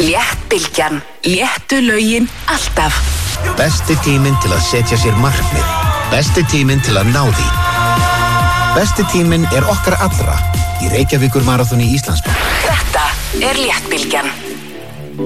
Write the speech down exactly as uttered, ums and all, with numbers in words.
Léttbylgjan. Léttu lögin alltaf. Besti tíminn til að setja sér markmið. Besti tíminn til að ná því. Besti tíminn er okkar allra í Reykjavíkur Maraþoni Íslandsbanka. Þetta er Léttbylgjan.